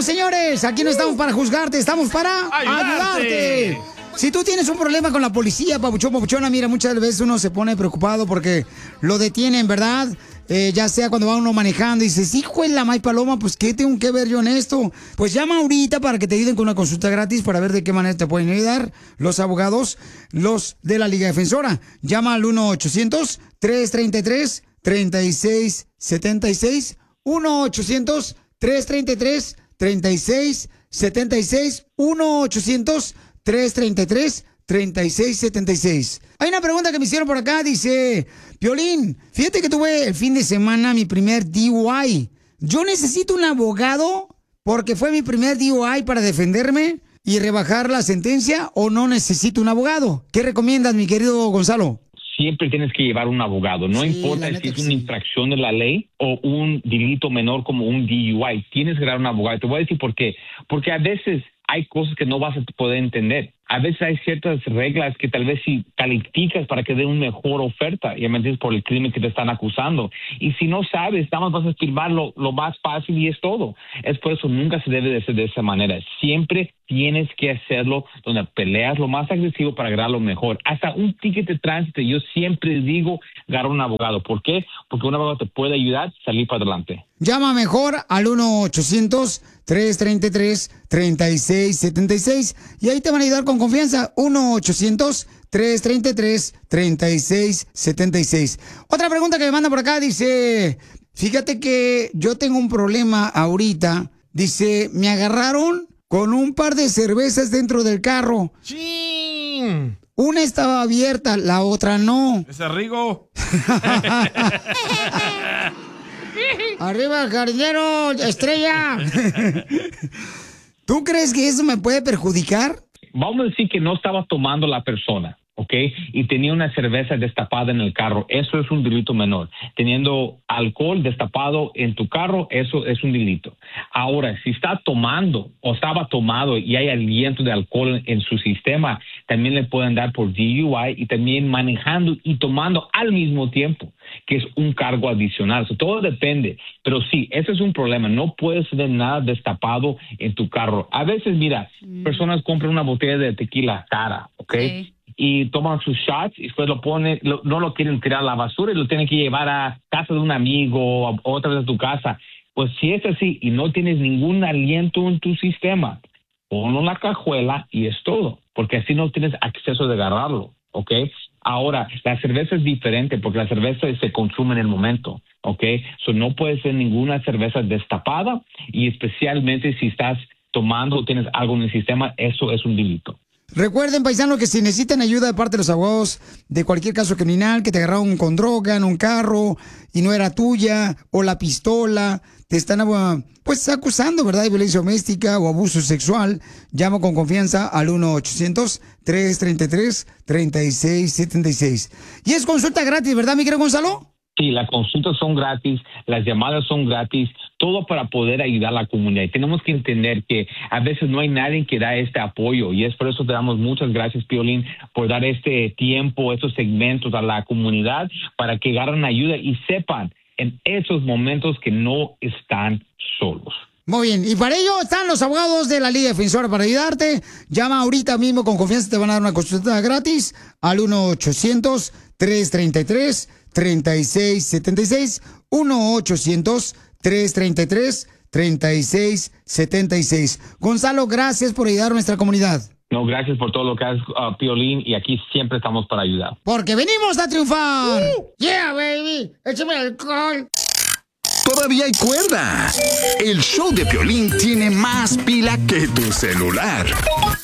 No, señores, aquí no estamos para juzgarte, estamos para ayudarte. Si tú tienes un problema con la policía, papuchón, papuchona, mira, muchas veces uno se pone preocupado porque lo detienen, ¿verdad? Ya sea cuando va uno manejando y dices, hijo de la may paloma, pues ¿qué tengo que ver yo en esto? Pues llama ahorita para que te ayuden con una consulta gratis para ver de qué manera te pueden ayudar los abogados, los de la Liga Defensora. Llama al 1-800-333-3676, 1-800-333-3676, 1-800-333-3676. Hay una pregunta que me hicieron por acá, dice, Piolín, fíjate que tuve el fin de semana mi primer DUI. ¿Yo necesito un abogado porque fue mi primer DUI para defenderme y rebajar la sentencia o no necesito un abogado? ¿Qué recomiendas, mi querido Gonzalo? Siempre tienes que llevar un abogado, no importa si es una infracción de la ley o un delito menor como un DUI, tienes que llevar un abogado. Te voy a decir por qué, porque a veces hay cosas que no vas a poder entender. A veces hay ciertas reglas que tal vez si calificas para que dé una mejor oferta, y me entiendes, por el crimen que te están acusando. Y si no sabes, nada más vas a escribir lo más fácil y es todo. Es por eso nunca se debe de hacer de esa manera. Siempre tienes que hacerlo donde peleas lo más agresivo para agarrar lo mejor. Hasta un ticket de tránsito, yo siempre digo, agarra un abogado. ¿Por qué? Porque un abogado te puede ayudar a salir para adelante. Llama mejor al 1-800-333-3676 y ahí te van a ayudar con confianza. 1-800-333-3676. Otra pregunta que me manda por acá dice, fíjate que yo tengo un problema ahorita. Dice, me agarraron con un par de cervezas dentro del carro. ¡Chin! Una estaba abierta, la otra no. ¡Ese Rigo! ¡Arriba el jardinero, estrella! ¿Tú crees que eso me puede perjudicar? Vamos a decir que no estaba tomando la persona, ¿ok? Y tenía una cerveza destapada en el carro. Eso es un delito menor. Teniendo alcohol destapado en tu carro, eso es un delito. Ahora, si está tomando o estaba tomado y hay aliento de alcohol en su sistema, también le pueden dar por DUI y también manejando y tomando al mismo tiempo, que es un cargo adicional. Todo depende. Pero sí, ese es un problema. No puedes tener nada destapado en tu carro. A veces, mira, personas compran una botella de tequila cara, ¿ok? Sí. Y toman sus shots y después lo ponen, no lo quieren tirar a la basura y lo tienen que llevar a casa de un amigo o otra vez a tu casa. Pues si es así y no tienes ningún aliento en tu sistema, ponlo en la cajuela y es todo, porque así no tienes acceso de agarrarlo, ¿ok? Ahora, la cerveza es diferente porque la cerveza se consume en el momento, ¿ok? So no puede ser ninguna cerveza destapada y especialmente si estás tomando o tienes algo en el sistema, eso es un delito. Recuerden, paisanos, que si necesitan ayuda de parte de los abogados de cualquier caso criminal, que te agarraron con droga en un carro y no era tuya, o la pistola, te están pues acusando, ¿verdad?, de violencia doméstica o abuso sexual, llama con confianza al 1-800-333-3676. Y es consulta gratis, ¿verdad, mi querido Gonzalo? Sí, las consultas son gratis, las llamadas son gratis, todo para poder ayudar a la comunidad. Y tenemos que entender que a veces no hay nadie que da este apoyo y es por eso te damos muchas gracias, Piolín, por dar este tiempo, estos segmentos a la comunidad para que agarren ayuda y sepan en esos momentos que no están solos. Muy bien, y para ello están los abogados de la Liga Defensora para ayudarte. Llama ahorita mismo con confianza, te van a dar una consulta gratis al 1-800-333-3676, 1-800-333-3676. Gonzalo, gracias por ayudar a nuestra comunidad. No, gracias por todo lo que haces, Piolín, y aquí siempre estamos para ayudar. Porque venimos a triunfar. Yeah, baby, échame alcohol. Todavía hay cuerda. El show de Piolín tiene más pila que tu celular.